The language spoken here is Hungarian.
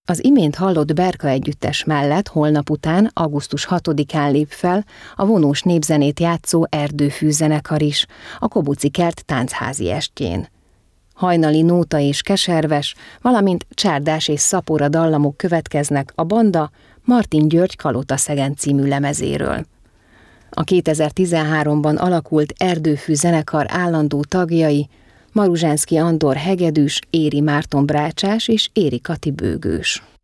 Az imént hallott Berka együttes mellett holnap után, augusztus 6-án lép fel a vonós népzenét játszó Erdőfű zenekar is, a Kobuci Kert táncházi estjén. Hajnali nóta és keserves, valamint csárdás és szapora dallamok következnek a banda Martin György Kalotaszegen című lemezéről. A 2013-ban alakult Erdőfű zenekar állandó tagjai Maruzsánszky Andor hegedűs, Éri Márton brácsás és Éri Kati bőgős.